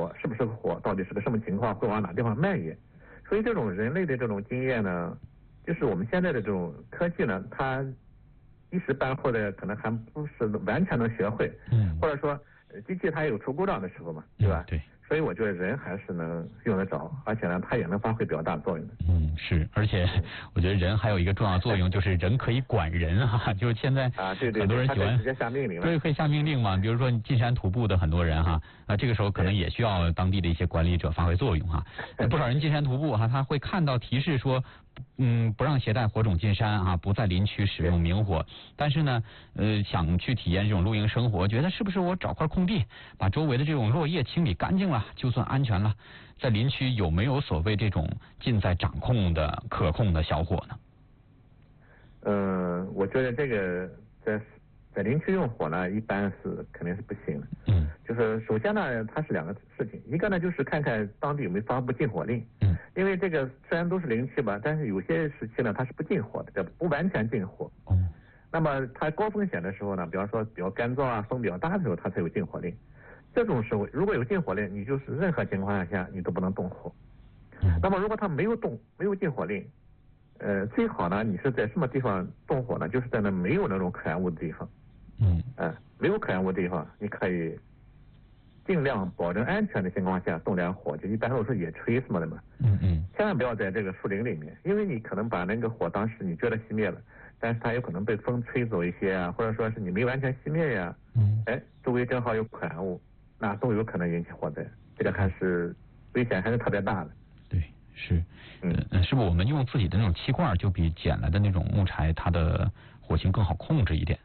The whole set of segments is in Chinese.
火是不是火，到底是个什么情况，会往哪地方蔓延。所以这种人类的这种经验呢，就是我们现在的这种科技呢，它一时半会的可能还不是完全能学会，或者说机器它也有出故障的时候嘛，对吧？ 对。 所以我觉得人还是能用得着，而且呢，它也能发挥比较大作用的。 是，而且我觉得人还有一个重要作用，就是人可以管人啊，就是现在很多人喜欢直接下命令了， 对，可以下命令嘛。比如说你进山徒步的很多人哈，这个时候可能也需要当地的一些管理者发挥作用哈。不少人进山徒步哈，他会看到提示说，不让携带火种进山啊，不在林区使用明火。但是呢，想去体验这种露营生活，觉得是不是我找块空地，把周围的这种落叶清理干净了，就算安全了？在林区有没有所谓这种尽在掌控的可控的小火呢？ 我觉得这个在林区用火呢，一般是肯定是不行的。就是首先呢，它是两个事情，一个呢就是看看当地有没有发布禁火令。因为这个虽然都是林区吧，但是有些时期呢它是不禁火的，不完全禁火。那么它高风险的时候呢，比方说比较干燥啊，风比较大的时候，它才有禁火令。这种时候如果有禁火令，你就是任何情况下你都不能动火。那么如果它没有禁火令，最好呢你是在什么地方动火呢？就是在那没有那种可燃物的地方。没有可燃物的地方，你可以尽量保证安全的情况下动点火，就一般都是野炊什么的嘛。千万不要在这个树林里面，因为你可能把那个火当时你觉得熄灭了，但是它有可能被风吹走一些啊，或者说是你没完全熄灭呀，周围正好有可燃物，那都有可能引起火灾，这个还是危险还是特别大的。 对，是，是不是我们用自己的那种气罐就比捡来的那种木柴它的火情更好控制一点？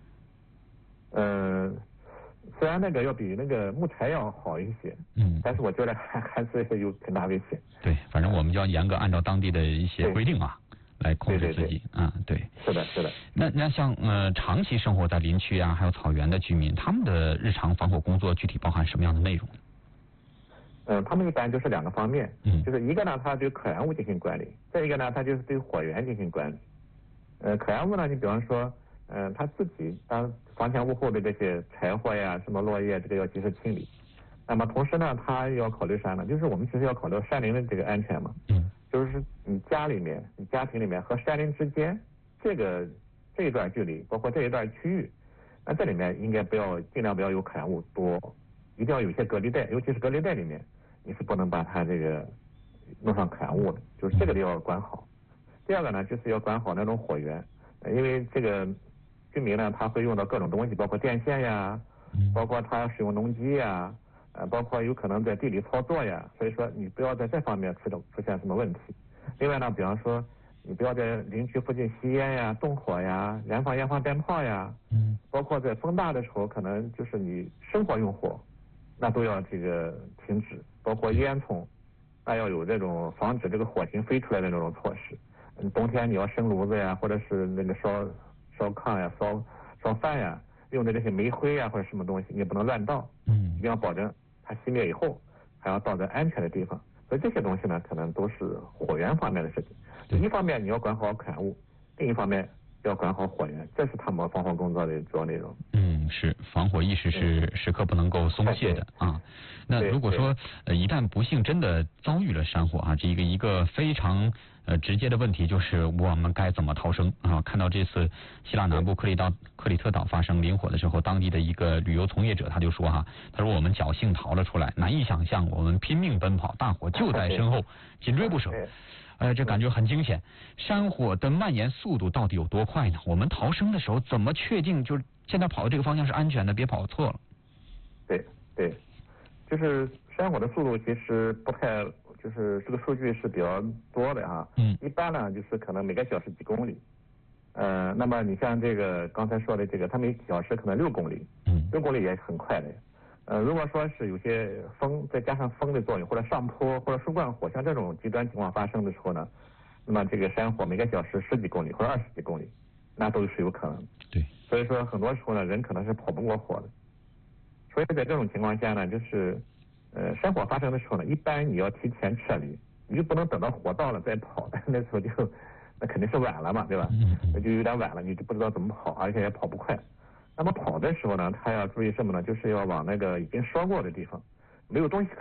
虽然那个要比那个木柴要好一些，但是我觉得还是有很大危险。 对，反正我们就要严格按照当地的一些规定啊来控制自己。对。 是的，是的。 那像长期生活在林区啊，还有草原的居民，他们的日常防火工作具体包含什么样的内容？ 他们一般就是两个方面，就是一个呢，他对可燃物进行管理；再一个呢，他就是对火源进行管理。可燃物呢，你比方说，他自己当房前屋后的这些柴火呀、什么落叶，这个要及时清理。那么同时呢，他要考虑啥呢？就是我们其实要考虑山林的这个安全嘛。就是你家里面、你家庭里面和山林之间这一段距离，包括这一段区域，那这里面应该尽量不要有可燃物多，一定要有一些隔离带，尤其是隔离带里面，你是不能把它这个弄上可燃物的，就是这个要管好。第二个呢，就是要管好那种火源，因为这个居民呢，他会用到各种东西，包括电线呀，包括他使用农机呀，包括有可能在地里操作呀，所以说你不要在这方面出现什么问题。另外呢，比方说你不要在林区附近吸烟呀、动火呀、燃放烟花鞭炮呀，包括在风大的时候，可能就是你生活用火，那都要这个停止，包括烟囱，那要有这种防止这个火星飞出来的那种措施。冬天你要生炉子呀，或者是那个烧炕呀、烧饭呀，用的这些煤灰呀或者什么东西，你也不能乱倒，一定要保证它熄灭以后还要倒在安全的地方。所以这些东西呢，可能都是火源方面的事情。一方面你要管好可燃物，另一方面要管好火源，这是他们防火工作的主要内容。 是防火意识是时刻不能够松懈的啊。那如果说一旦不幸真的遭遇了山火啊，这一个非常直接的问题就是我们该怎么逃生啊？看到这次希腊南部克里特岛发生林火的时候，当地的一个旅游从业者他就说他说我们侥幸逃了出来，难以想象我们拼命奔跑，大火就在身后紧追不舍。这感觉很惊险。山火的蔓延速度到底有多快呢？我们逃生的时候怎么确定就是现在跑的这个方向是安全的，别跑错了？ 对，就是山火的速度其实不太，就是这个数据是比较多的哈。一般呢就是可能每个小时几公里。那么你像这个刚才说的这个，它每小时可能6公里，6公里也很快的。如果说是有些风，再加上风的作用，或者上坡或者树冠火，像这种极端情况发生的时候呢，那么这个山火每个小时10几公里或者20几公里，那都是有可能。 对， 所以说很多时候呢，人可能是跑不过火的。所以在这种情况下呢，就是山火发生的时候呢，一般你要提前撤离，你就不能等到火到了再跑，那时候那肯定是晚了嘛，对吧？那就有点晚了，你就不知道怎么跑，而且也跑不快。那么跑的时候呢，他要注意什么呢？就是要往那个已经烧过的地方，没有东西